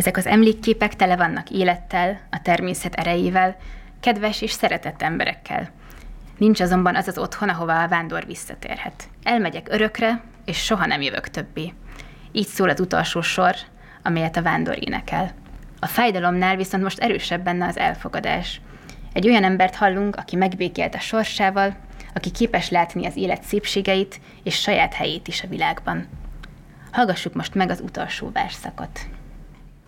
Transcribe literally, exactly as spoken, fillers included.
Ezek az emlékképek tele vannak élettel, a természet erejével, kedves és szeretett emberekkel. Nincs azonban az az otthon, ahova a vándor visszatérhet. Elmegyek örökre, és soha nem jövök többé. Így szól az utolsó sor, amelyet a vándor énekel. A fájdalomnál viszont most erősebb benne az elfogadás. Egy olyan embert hallunk, aki megbékélt a sorsával, aki képes látni az élet szépségeit és saját helyét is a világban. Hallgassuk most meg az utolsó versszakot.